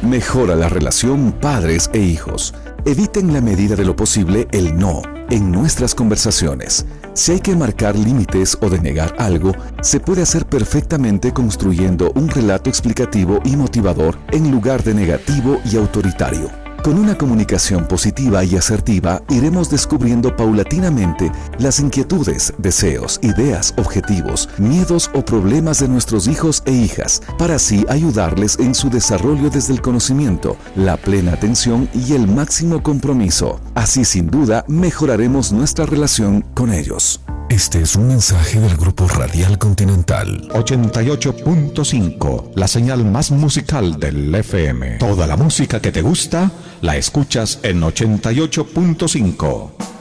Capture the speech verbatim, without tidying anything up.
Mejora la relación padres e hijos. Evita en la medida de lo posible el no en nuestras conversaciones. Si hay que marcar límites o denegar algo, se puede hacer perfectamente construyendo un relato explicativo y motivador en lugar de negativo y autoritario. Con una comunicación positiva y asertiva, iremos descubriendo paulatinamente las inquietudes, deseos, ideas, objetivos, miedos o problemas de nuestros hijos e hijas, para así ayudarles en su desarrollo desde el conocimiento, la plena atención y el máximo compromiso. Así, sin duda, mejoraremos nuestra relación con ellos. Este es un mensaje del Grupo Radial Continental. ochenta y ocho punto cinco, la señal más musical del F M. Toda la música que te gusta, la escuchas en ochenta y ocho punto cinco.